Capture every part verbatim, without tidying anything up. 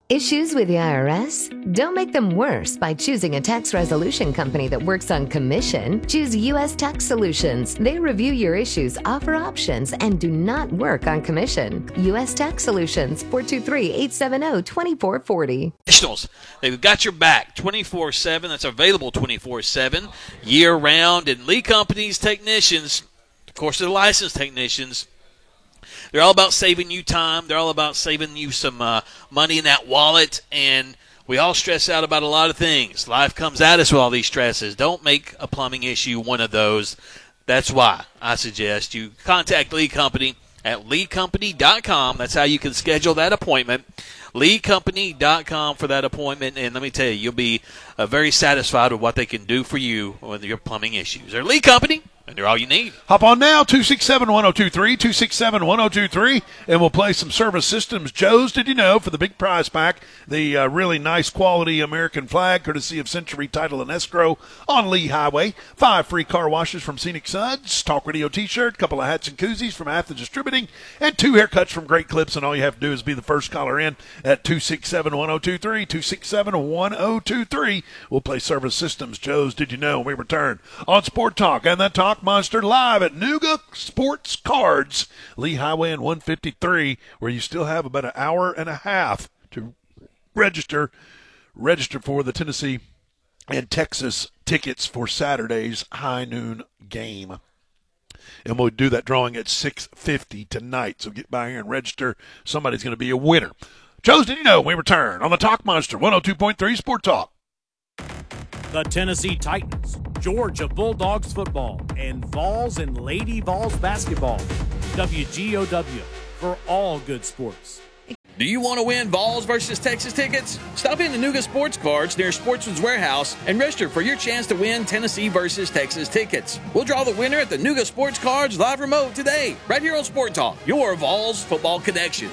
Issues with the I R S? Don't make them worse by choosing a tax resolution company that works on commission. Choose U S Tax Solutions. They review your issues, offer options, and do not work on commission. U S Tax Solutions, four two three, eight seven zero, two four four zero. They've got your back twenty-four seven. That's available twenty-four seven, year-round. And Lee Company's technicians, of course, they're licensed technicians. They're all about saving you time. They're all about saving you some uh, money in that wallet. And we all stress out about a lot of things. Life comes at us with all these stresses. Don't make a plumbing issue one of those. That's why I suggest you contact Lee Company at lee company dot com. That's how you can schedule that appointment. lee company dot com for that appointment. And let me tell you, you'll be uh, very satisfied with what they can do for you with your plumbing issues. They're Lee Company. And they're all you need. Hop on now, two six seven, one oh two three, two six seven, one oh two three, and we'll play some Service Systems. Joe's, did you know, for the big prize pack, the uh, really nice quality American flag, courtesy of Century Title and Escrow on Lee Highway. Five free car washes from Scenic Suds, Talk Radio t-shirt, couple of hats and koozies from Athens Distributing, and two haircuts from Great Clips, and all you have to do is be the first caller in at two six seven, one oh two three, two six seven, one oh two three. We'll play Service Systems. Joe's, did you know, when we return on Sport Talk, and that Talk Monster live at Nuga Sports Cards, Lee Highway and one fifty-three, where you still have about an hour and a half to register register for the Tennessee and Texas tickets for Saturday's high noon game. And we'll do that drawing at six fifty tonight, so get by here and register. Somebody's going to be a winner. Joe's, did you know, when we return on the Talk Monster one oh two point three Sport Talk. The Tennessee Titans, Georgia Bulldogs football, and Vols and Lady Vols basketball. W G O W for all good sports. Do you want to win Vols versus Texas tickets? Stop in the Nuga Sports Cards near Sportsman's Warehouse and register for your chance to win Tennessee versus Texas tickets. We'll draw the winner at the Nuga Sports Cards live remote today, right here on Sport Talk, your Vols football connection.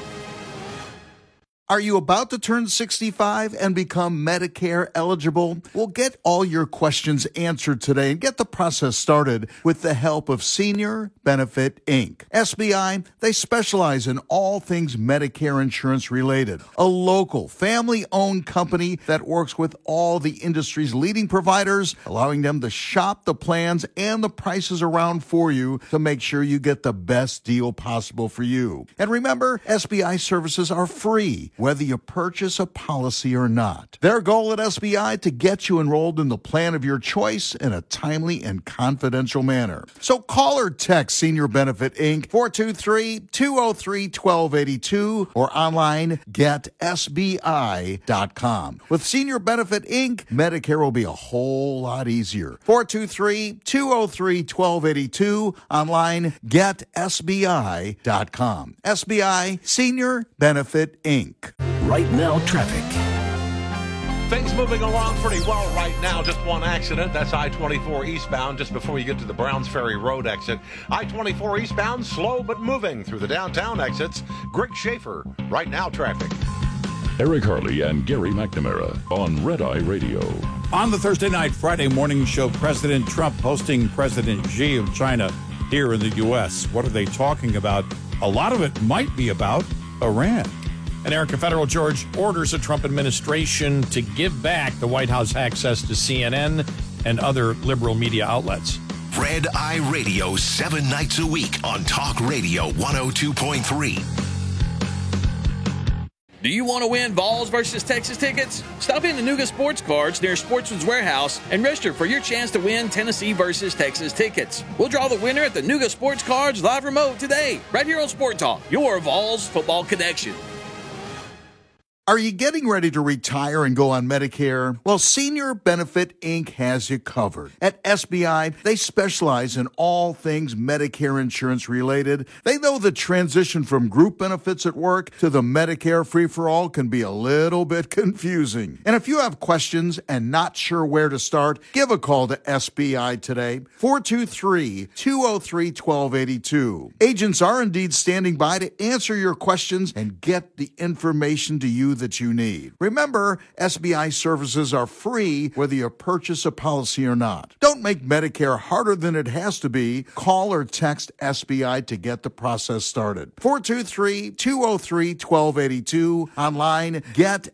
Are you about to turn sixty-five and become Medicare eligible? Well, get all your questions answered today and get the process started with the help of Senior Benefit Incorporated. S B I, they specialize in all things Medicare insurance related. A local, family-owned company that works with all the industry's leading providers, allowing them to shop the plans and the prices around for you to make sure you get the best deal possible for you. And remember, S B I services are free, whether you purchase a policy or not. Their goal at S B I to get you enrolled in the plan of your choice in a timely and confidential manner. So call or text Senior Benefit Incorporated, four two three, two oh three, one two eight two, or online get S B I dot com. With Senior Benefit Incorporated, Medicare will be a whole lot easier. four two three, two oh three, one two eight two, online get S B I dot com. S B I, Senior Benefit Incorporated. Right now, traffic. Things moving along pretty well right now. Just one accident. That's I twenty-four eastbound just before you get to the Browns Ferry Road exit. I twenty-four eastbound, slow but moving through the downtown exits. Greg Schaefer, right now, traffic. Eric Harley and Gary McNamara on Red Eye Radio. On the Thursday night, Friday morning show, President Trump hosting President Xi of China here in the U S. What are they talking about? A lot of it might be about Iran. And Eric, a federal judge orders the Trump administration to give back the White House access to C N N and other liberal media outlets. Red Eye Radio, seven nights a week on Talk Radio one oh two point three. Do you want to win Vols versus Texas tickets? Stop in the Nuga Sports Cards near Sportsman's Warehouse and register for your chance to win Tennessee versus Texas tickets. We'll draw the winner at the Nuga Sports Cards live remote today, right here on Sport Talk, your Vols football connection. Are you getting ready to retire and go on Medicare? Well, Senior Benefit Incorporated has you covered. At S B I, they specialize in all things Medicare insurance related. They know the transition from group benefits at work to the Medicare free-for-all can be a little bit confusing. And if you have questions and not sure where to start, give a call to S B I today, four two three, two oh three, one two eight two. Agents are indeed standing by to answer your questions and get the information to you that you need. Remember, S B I services are free whether you purchase a policy or not. Don't make Medicare harder than it has to be. Call or text S B I to get the process started. four two three, two oh three, one two eight two. Online, get